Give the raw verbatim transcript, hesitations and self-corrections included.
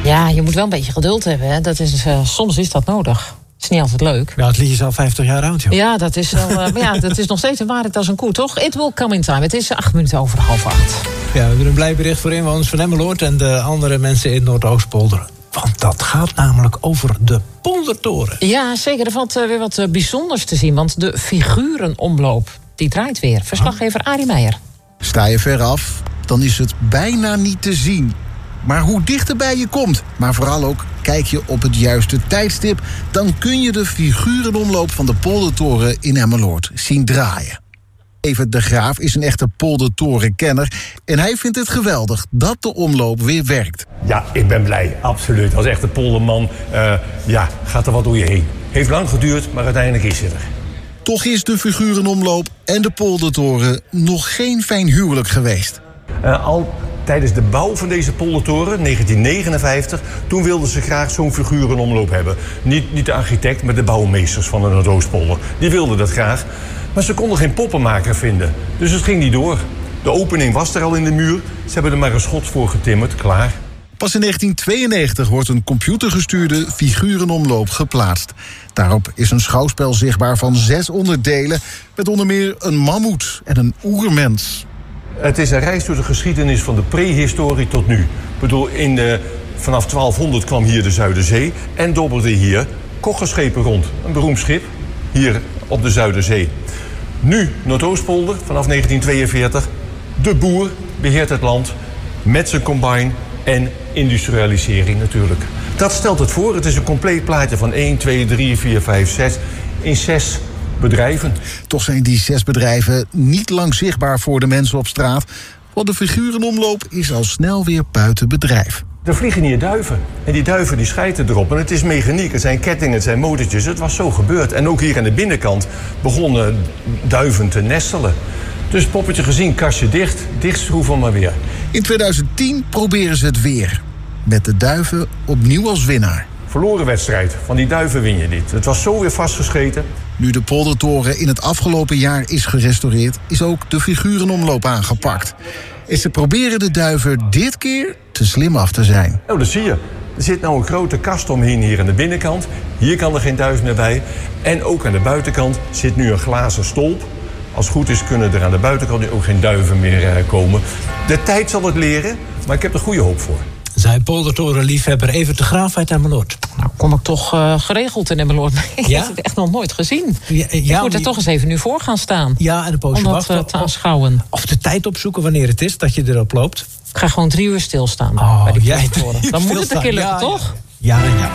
Ja, je moet wel een beetje geduld hebben. Hè. Dat is, uh, soms is dat nodig. Het is niet altijd leuk. Ja, het liedje is al vijftig jaar oud, joh. Ja, dat is, wel, uh, maar ja, dat is nog steeds een waarheid als een koe, toch? It will come in time. Het is acht minuten over half acht. Ja, we hebben een blij bericht voor inwoners van Emmeloord en de andere mensen in Noordoostpolder. Want dat gaat namelijk over de Poldertoren. Ja, zeker. Er valt uh, weer wat uh, bijzonders te zien. Want de figurenomloop, die draait weer. Verslaggever Arie Meijer. Sta je ver af, dan is het bijna niet te zien. Maar hoe dichterbij je komt, maar vooral ook kijk je op het juiste tijdstip, dan kun je de figurenomloop van de Poldertoren in Emmeloord zien draaien. Evert de Graaf is een echte Poldertorenkenner en hij vindt het geweldig dat de omloop weer werkt. Ja, ik ben blij, absoluut. Als echte polderman uh, ja, gaat er wat door je heen. Heeft lang geduurd, maar uiteindelijk is het er. Toch is de figurenomloop en de Poldertoren nog geen fijn huwelijk geweest. Uh, al tijdens de bouw van deze Poldertoren, negentien negenenvijftig... toen wilden ze graag zo'n figurenomloop hebben. Niet, niet de architect, maar de bouwmeesters van de Noordoostpolder. Die wilden dat graag, maar ze konden geen poppenmaker vinden. Dus het ging niet door. De opening was er al in de muur. Ze hebben er maar een schot voor getimmerd, klaar. Pas in negentien tweeënnegentig wordt een computergestuurde figurenomloop geplaatst. Daarop is een schouwspel zichtbaar van zes onderdelen, met onder meer een mammoet en een oermens. Het is een reis door de geschiedenis van de prehistorie tot nu. Ik bedoel, in de, vanaf twaalfhonderd kwam hier de Zuiderzee en dobberde hier koggerschepen rond. Een beroemd schip, hier op de Zuiderzee. Nu Noordoostpolder, vanaf negentien tweeënveertig. De boer beheert het land met zijn combine en industrialisering natuurlijk. Dat stelt het voor. Het is een compleet plaatje van één, twee, drie, vier, vijf, zes... in zes bedrijven. Toch zijn die zes bedrijven niet lang zichtbaar voor de mensen op straat, want de figurenomloop is al snel weer buiten bedrijf. Er vliegen hier duiven. En die duiven die schijten erop. En het is mechaniek, het zijn kettingen, het zijn motortjes. Het was zo gebeurd. En ook hier aan de binnenkant begonnen duiven te nestelen. Dus poppetje gezien, kastje dicht, dichtschroeven maar weer. In tweeduizend tien proberen ze het weer. Met de duiven opnieuw als winnaar. Verloren wedstrijd, van die duiven win je niet. Het was zo weer vastgescheten. Nu de Poldertoren in het afgelopen jaar is gerestaureerd, is ook de figurenomloop aangepakt. En ze proberen de duiven dit keer te slim af te zijn. Nou, dat zie je. Er zit nou een grote kast omheen hier aan de binnenkant. Hier kan er geen duif meer bij. En ook aan de buitenkant zit nu een glazen stolp. Als het goed is kunnen er aan de buitenkant nu ook geen duiven meer uh, komen. De tijd zal het leren, maar ik heb er goede hoop voor. Zij Poldertorenliefhebber Evert de Graaf uit Emmeloord. Nou, kom ik toch uh, geregeld in Emmeloord. Ik Ja? heb het echt nog nooit gezien. Ja, ja, ik moet er die... toch eens even nu voor gaan staan. Ja, en een poosje om dat wachten. uh, te aanschouwen. Of de tijd opzoeken wanneer het is dat je erop loopt. Ik ga gewoon drie uur stilstaan Oh, bij die jij, Poldertoren. Dan moet het een keer lukken, ja, toch? Ja, ja. ja.